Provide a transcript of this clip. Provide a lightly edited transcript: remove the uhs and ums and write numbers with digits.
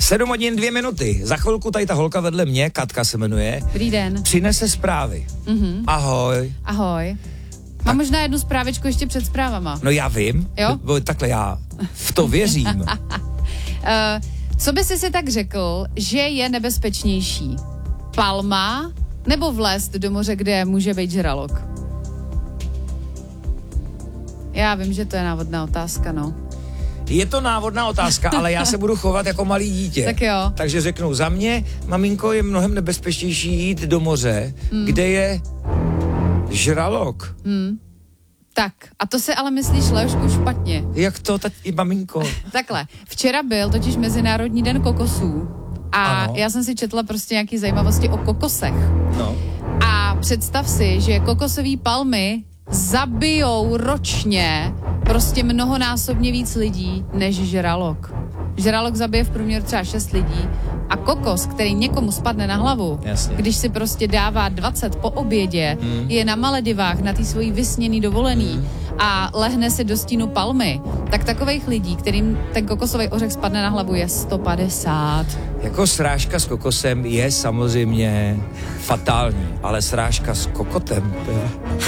7 hodin 2 minuty. Za chvilku tady ta holka vedle mě, Katka se jmenuje. Dobrý den. Přinese zprávy. Ahoj. Ahoj. Mám možná jednu zprávičku ještě před zprávama. No já vím. Jo? Takhle já v to věřím. Co by si tak řekl, že je nebezpečnější? Palma nebo vlézt do moře, kde může být žralok? Já vím, že to je návodná otázka, no. Je to návodná otázka, ale já se budu chovat jako malý dítě. Tak jo. Takže řeknu, za mě, maminko, je mnohem nebezpečnější jít do moře, kde je žralok. Tak, a to se ale myslíš, Leošku, špatně. Jak to, maminko? Takhle, včera byl totiž Mezinárodní den kokosů a Ano. já jsem si četla prostě nějaký zajímavosti o kokosech. No. A představ si, že kokosové palmy zabijou ročně prostě mnohonásobně víc lidí než žralok. Žralok zabije v průměru třeba 6 lidí a kokos, který někomu spadne na hlavu, Jasně. když si prostě dává 20 po obědě, je na Maledivách na té svojí vysněný dovolený a lehne si do stínu palmy, tak takových lidí, kterým ten kokosový ořech spadne na hlavu, je 150. Jako srážka s kokosem je samozřejmě fatální, ale srážka s kokotem, to je